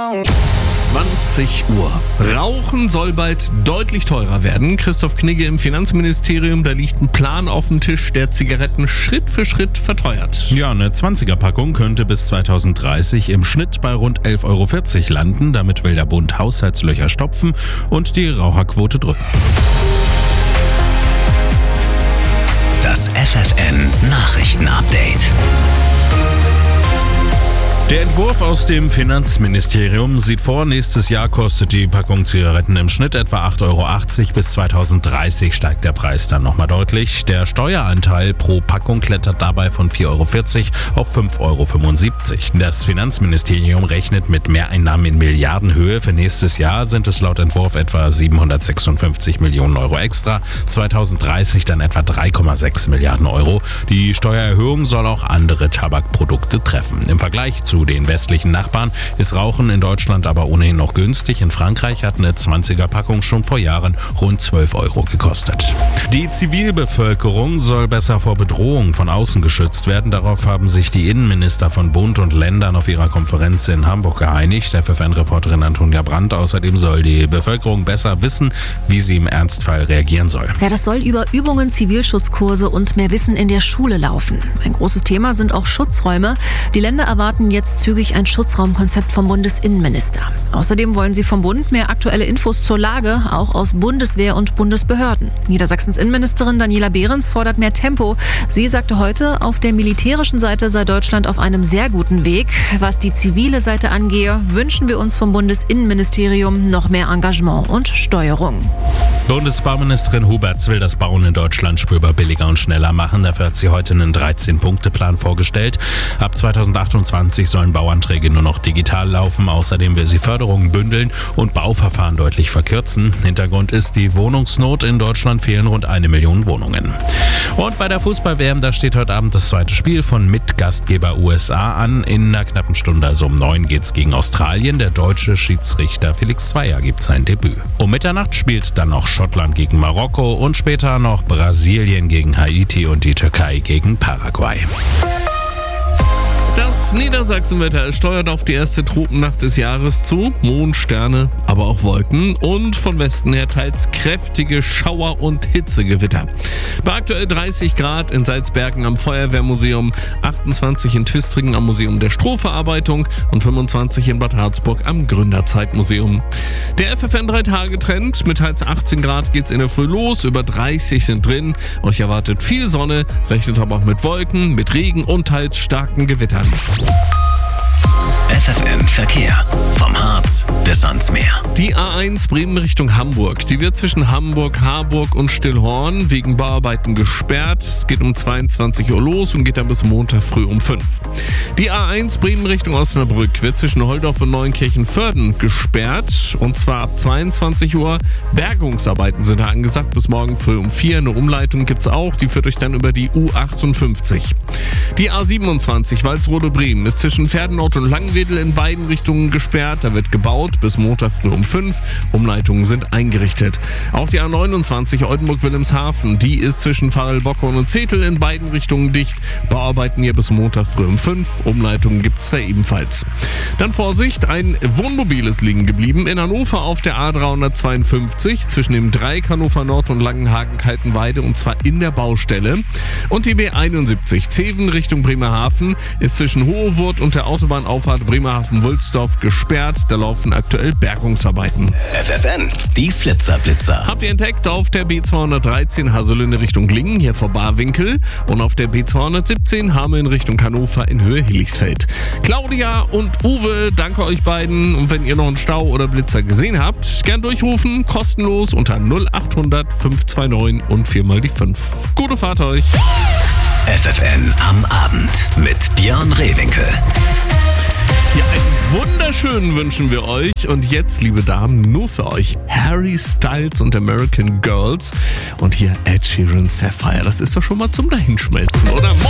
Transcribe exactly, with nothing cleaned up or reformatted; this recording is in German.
zwanzig Uhr. Rauchen soll bald deutlich teurer werden. Christoph Knigge im Finanzministerium, da liegt ein Plan auf dem Tisch, der Zigaretten Schritt für Schritt verteuert. Ja, eine zwanziger-Packung könnte bis zweitausenddreißig im Schnitt bei rund elf Euro vierzig landen. Damit will der Bund Haushaltslöcher stopfen und die Raucherquote drücken. Das F F N-Nachrichten-Update. Der Entwurf aus dem Finanzministerium sieht vor, nächstes Jahr kostet die Packung Zigaretten im Schnitt etwa acht Euro achtzig, bis zweitausenddreißig steigt der Preis dann nochmal deutlich. Der Steueranteil pro Packung klettert dabei von vier Euro vierzig auf fünf Euro fünfundsiebzig. Das Finanzministerium rechnet mit Mehreinnahmen in Milliardenhöhe. Für nächstes Jahr sind es laut Entwurf etwa siebenhundertsechsundfünfzig Millionen Euro extra, zweitausenddreißig dann etwa drei Komma sechs Milliarden Euro. Die Steuererhöhung soll auch andere Tabakprodukte treffen. Im Vergleich zu den westlichen Nachbarn ist Rauchen in Deutschland aber ohnehin noch günstig. In Frankreich hat eine zwanziger-Packung schon vor Jahren rund zwölf Euro gekostet. Die Zivilbevölkerung soll besser vor Bedrohungen von außen geschützt werden. Darauf haben sich die Innenminister von Bund und Ländern auf ihrer Konferenz in Hamburg geeinigt. F F N-Reporterin Antonia Brandt. Außerdem soll die Bevölkerung besser wissen, wie sie im Ernstfall reagieren soll. Ja, das soll über Übungen, Zivilschutzkurse und mehr Wissen in der Schule laufen. Ein großes Thema sind auch Schutzräume. Die Länder erwarten jetzt zügig ein Schutzraumkonzept vom Bundesinnenminister. Außerdem wollen sie vom Bund mehr aktuelle Infos zur Lage, auch aus Bundeswehr und Bundesbehörden. Niedersachsens Innenministerin Daniela Behrens fordert mehr Tempo. Sie sagte heute, auf der militärischen Seite sei Deutschland auf einem sehr guten Weg. Was die zivile Seite angehe, wünschen wir uns vom Bundesinnenministerium noch mehr Engagement und Steuerung. Bundesbauministerin Huberts will das Bauen in Deutschland spürbar billiger und schneller machen. Dafür hat sie heute einen dreizehn-Punkte-Plan vorgestellt. Ab zweitausendachtundzwanzig sollen Bauanträge nur noch digital laufen. Außerdem will sie Förderungen bündeln und Bauverfahren deutlich verkürzen. Hintergrund ist die Wohnungsnot. In Deutschland fehlen rund eine Million Wohnungen. Und bei der Fußball-W M, da steht heute Abend das zweite Spiel von Mitgastgeber U S A an. In einer knappen Stunde, also um neun, geht's gegen Australien. Der deutsche Schiedsrichter Felix Zweier gibt sein Debüt. Um Mitternacht spielt dann noch Schottland gegen Marokko und später noch Brasilien gegen Haiti und die Türkei gegen Paraguay. Das Niedersachsenwetter steuert auf die erste Tropennacht des Jahres zu. Mond, Sterne, aber auch Wolken und von Westen her teils kräftige Schauer- und Hitzegewitter. Bei aktuell dreißig Grad in Salzbergen am Feuerwehrmuseum, achtundzwanzig in Twistringen am Museum der Strohverarbeitung und fünfundzwanzig in Bad Harzburg am Gründerzeitmuseum. Der F F N drei Tage Trend. Mit teils achtzehn Grad geht's in der Früh los, über dreißig sind drin. Euch erwartet viel Sonne, rechnet aber auch mit Wolken, mit Regen und teils starken Gewittern. F F N Verkehr. Vom Harz bis ans Meer. Die A eins Bremen Richtung Hamburg. Die wird zwischen Hamburg, Harburg und Stillhorn wegen Bauarbeiten gesperrt. Es geht um zweiundzwanzig Uhr los und geht dann bis Montag früh um fünf. Die A eins Bremen Richtung Osnabrück wird zwischen Holdorf und Neunkirchen-Vörden gesperrt. Und zwar ab zweiundzwanzig Uhr. Bergungsarbeiten sind da angesagt bis morgen früh um vier. Eine Umleitung gibt's auch. Die führt euch dann über die U achtundfünfzig. Die A siebenundzwanzig Walsrode-Bremen ist zwischen Pferdenort und Langwedel in beiden Richtungen gesperrt. Da wird gebaut bis Montag früh um fünf. Umleitungen sind eingerichtet. Auch die A neunundzwanzig Oldenburg-Wilhelmshaven, die ist zwischen Farel-Bockhorn und Zetel in beiden Richtungen dicht. Bauarbeiten hier bis Montag früh um fünf. Umleitungen gibt es da ebenfalls. Dann Vorsicht, ein Wohnmobil ist liegen geblieben in Hannover auf der A dreihundertzweiundfünfzig zwischen dem Dreieck Hannover Nord und Langenhagen-Kaltenweide und zwar in der Baustelle. Und die B einundsiebzig Zeven Richtung Bremerhaven ist zwischen Hohewurt und der Autobahnauffahrt Bremerhaven-Wulsdorf gesperrt. Da laufen aktuell Bergungsarbeiten. F F N, die Flitzer-Blitzer. Habt ihr entdeckt auf der B zweihundertdreizehn Haselünne Richtung Lingen, hier vor Barwinkel. Und auf der B zweihundertsiebzehn Hameln Richtung Hannover in Höhe Hilligsfeld. Claudia und Uwe, danke euch beiden. Und wenn ihr noch einen Stau oder Blitzer gesehen habt, gern durchrufen. Kostenlos unter null achthundert fünf zwei neun und viermal die fünf. Gute Fahrt euch. F F N am Abend mit Björn Rehwinkel. Ja, einen wunderschönen wünschen wir euch. Und jetzt, liebe Damen, nur für euch Harry Styles und American Girls. Und hier Ed Sheeran Sapphire. Das ist doch schon mal zum Dahinschmelzen, oder?